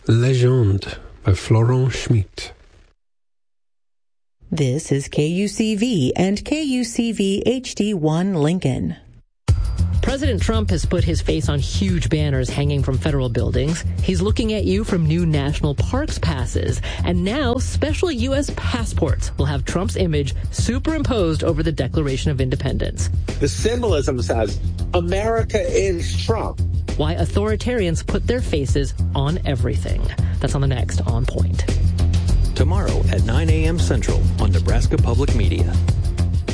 Legende by Florent Schmitt. This is KUCV and KUCV HD1 Lincoln. President Trump has put his face on huge banners hanging from federal buildings. He's looking at you from new national parks passes. And now special U.S. passports will have Trump's image superimposed over the Declaration of Independence. The symbolism says, America is Trump. Why authoritarians put their faces on everything. That's on the next On Point. Tomorrow at 9 a.m. Central on Nebraska Public Media.